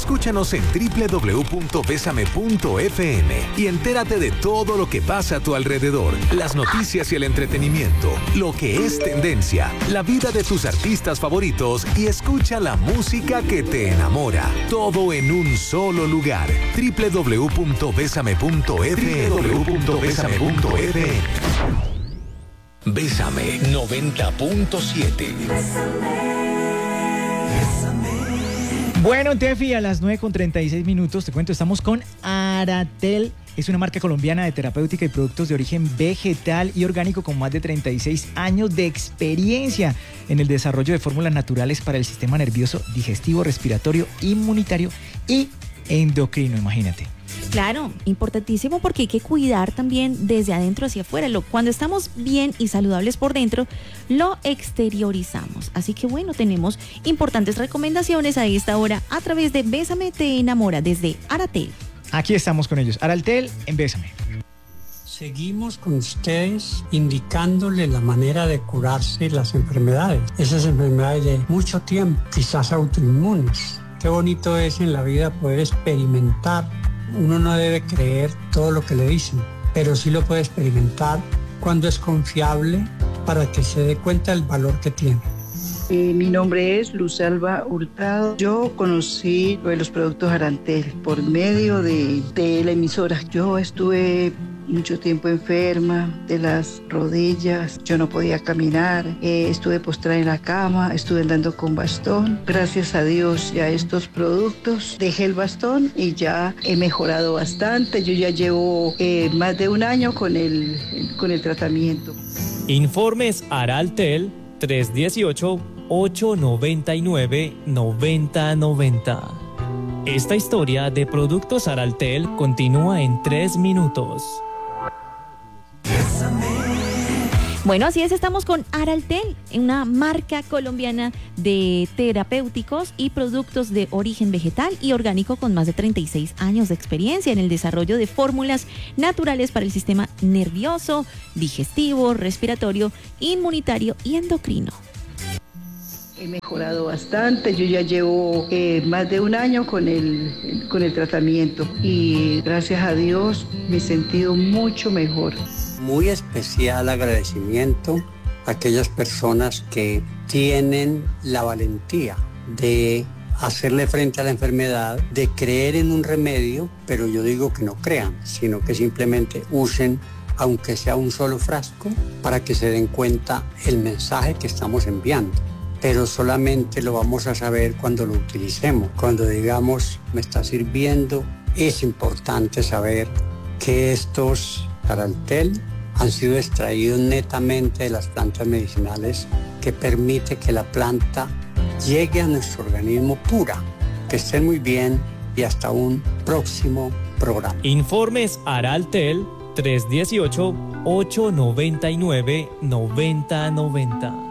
Escúchanos en www.besame.fm y entérate de todo lo que pasa a tu alrededor, las noticias y el entretenimiento, lo que es tendencia, la vida de tus artistas favoritos y escucha la música que te enamora. Todo en un solo lugar. www.besame.fm. Bésame 90.7. Bueno, Tefi, a las 9:36 te cuento, estamos con Aratel. Es una marca colombiana de terapéutica y productos de origen vegetal y orgánico con más de 36 años de experiencia en el desarrollo de fórmulas naturales para el sistema nervioso, digestivo, respiratorio, inmunitario y endocrino, imagínate. Claro, importantísimo porque hay que cuidar también desde adentro hacia afuera. Cuando estamos bien y saludables por dentro, lo exteriorizamos. Así que bueno, tenemos importantes recomendaciones a esta hora a través de Bésame te enamora desde Aratel. Aquí estamos con ellos. Aratel en Bésame. Seguimos con ustedes indicándole la manera de curarse las enfermedades. Esas enfermedades de mucho tiempo, quizás autoinmunes. Qué bonito es en la vida poder experimentar. Uno no debe creer todo lo que le dicen, pero sí lo puede experimentar cuando es confiable para que se dé cuenta del valor que tiene. Mi nombre es Luzalba Hurtado. Yo conocí los productos Aratel por medio de la emisora. Yo estuve mucho tiempo enferma de las rodillas, yo no podía caminar, estuve postrada en la cama, estuve andando con bastón. Gracias a Dios y a estos productos dejé el bastón y ya he mejorado bastante. Yo ya llevo más de un año con el tratamiento. Informes Araltel 318-899-9090. Esta historia de productos Araltel continúa en 3 minutos. Bueno, así es, estamos con Araltel, una marca colombiana de terapéuticos y productos de origen vegetal y orgánico con más de 36 años de experiencia en el desarrollo de fórmulas naturales para el sistema nervioso, digestivo, respiratorio, inmunitario y endocrino. He mejorado bastante, yo ya llevo más de un año con el tratamiento y gracias a Dios me he sentido mucho mejor. Muy especial agradecimiento a aquellas personas que tienen la valentía de hacerle frente a la enfermedad, de creer en un remedio, pero yo digo que no crean, sino que simplemente usen, aunque sea un solo frasco, para que se den cuenta el mensaje que estamos enviando. Pero solamente lo vamos a saber cuando lo utilicemos, cuando digamos, me está sirviendo. Es importante saber que estos Araltel han sido extraídos netamente de las plantas medicinales, que permite que la planta llegue a nuestro organismo pura. Que estén muy bien y hasta un próximo programa. Informes Araltel 318-899-9090.